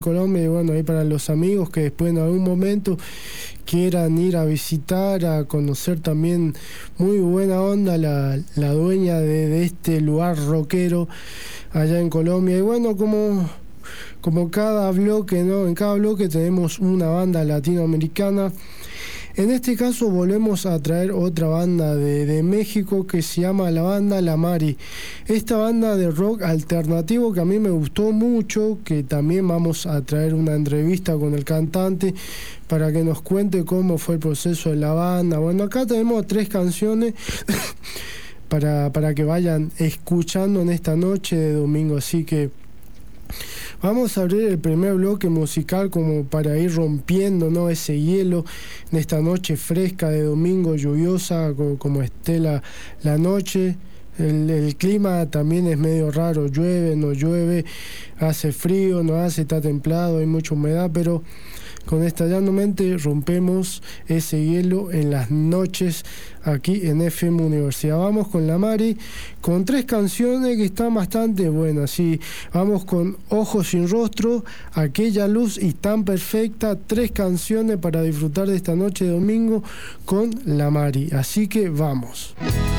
Colombia, y bueno, ahí para los amigos que después en algún momento quieran ir a visitar, a conocer también, muy buena onda la dueña de este lugar rockero allá en Colombia. Y bueno, como cada bloque, ¿no? En cada bloque tenemos una banda latinoamericana. En este caso volvemos a traer otra banda de México que se llama la banda La Mari. Esta banda de rock alternativo que a mí me gustó mucho, que también vamos a traer una entrevista con el cantante para que nos cuente cómo fue el proceso de la banda. Bueno, acá tenemos 3 canciones para que vayan escuchando en esta noche de domingo, así que vamos a abrir el primer bloque musical como para ir rompiendo, ¿no?, ese hielo en esta noche fresca de domingo, lluviosa, como esté la noche. El clima también es medio raro, llueve, no llueve, hace frío, no hace, está templado, hay mucha humedad, pero con esta mente rompemos ese hielo en las noches aquí en FM Universidad. Vamos con La Mari, con 3 canciones que están bastante buenas. Sí, vamos con Ojos sin rostro, Aquella luz y Tan perfecta. 3 canciones para disfrutar de esta noche de domingo con La Mari. Así que vamos.